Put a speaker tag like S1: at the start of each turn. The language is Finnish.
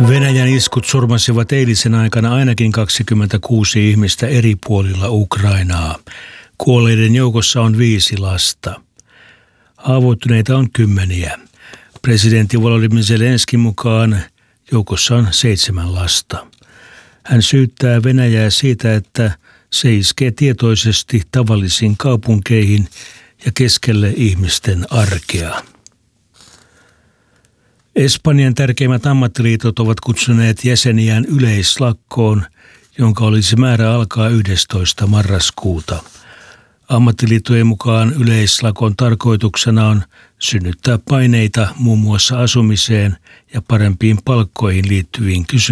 S1: Venäjän iskut surmasivat eilisen aikana ainakin 26 ihmistä eri puolilla Ukrainaa. Kuolleiden joukossa on 5 lasta. Haavoittuneita on 10. Presidentti Volodymyr Zelenskyin mukaan joukossa on 7 lasta. Hän syyttää Venäjää siitä, että se iskee tietoisesti tavallisiin kaupunkeihin ja keskelle ihmisten arkea. Espanjan tärkeimmät ammattiliitot ovat kutsuneet jäseniään yleislakkoon, jonka olisi määrä alkaa 11. marraskuuta. Ammattiliittojen mukaan yleislakon tarkoituksena on synnyttää paineita muun muassa asumiseen ja parempiin palkkoihin liittyviin kysymyksiin.